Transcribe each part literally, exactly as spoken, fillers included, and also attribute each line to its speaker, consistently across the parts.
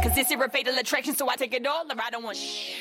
Speaker 1: Cause this here a fatal attraction, so I take it all or I don't want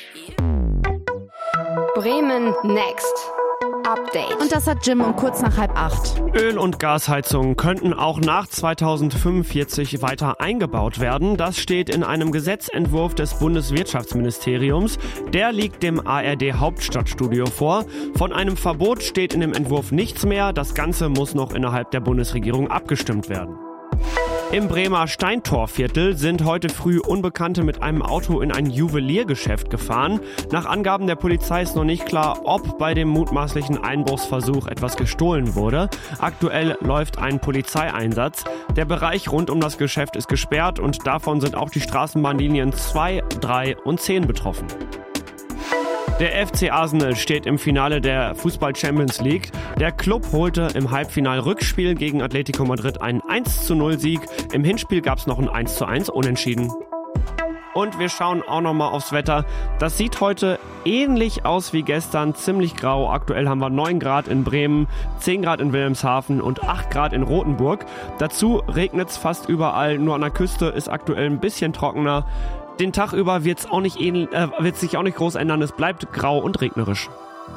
Speaker 2: Bremen Next Update.
Speaker 3: Und das hat Jim um kurz nach halb acht.
Speaker 4: Öl- und Gasheizungen könnten auch nach zweitausendfünfundvierzig weiter eingebaut werden. Das steht in einem Gesetzentwurf des Bundeswirtschaftsministeriums. Der liegt dem A R D-Hauptstadtstudio vor. Von einem Verbot steht in dem Entwurf nichts mehr. Das Ganze muss noch innerhalb der Bundesregierung abgestimmt werden. Im Bremer Steintorviertel sind heute früh Unbekannte mit einem Auto in ein Juweliergeschäft gefahren. Nach Angaben der Polizei ist noch nicht klar, ob bei dem mutmaßlichen Einbruchsversuch etwas gestohlen wurde. Aktuell läuft ein Polizeieinsatz. Der Bereich rund um das Geschäft ist gesperrt und davon sind auch die Straßenbahnlinien zwei, drei und zehn betroffen. Der F C Arsenal steht im Finale der Fußball-Champions League. Der Club holte im Halbfinal-Rückspiel gegen Atletico Madrid einen eins zu null Sieg. Im Hinspiel gab es noch ein eins zu eins Unentschieden. Und wir schauen auch nochmal aufs Wetter. Das sieht heute ähnlich aus wie gestern, ziemlich grau. Aktuell haben wir neun Grad in Bremen, zehn Grad in Wilhelmshaven und acht Grad in Rothenburg. Dazu regnet es fast überall, nur an der Küste ist aktuell ein bisschen trockener. Den Tag über wird's auch nicht ähnlich, äh, wird's sich auch nicht groß ändern, es bleibt grau und regnerisch.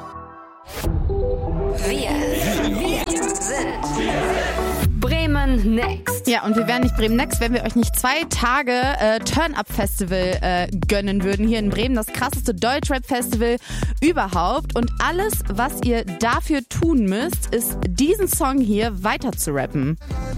Speaker 2: Wir, wir sind Bremen Next.
Speaker 3: Ja, und wir wären nicht Bremen Next, wenn wir euch nicht zwei Tage äh, Turn-Up-Festival äh, gönnen würden hier in Bremen. Das krasseste Deutschrap-Festival überhaupt. Und alles, was ihr dafür tun müsst, ist diesen Song hier weiter zu rappen.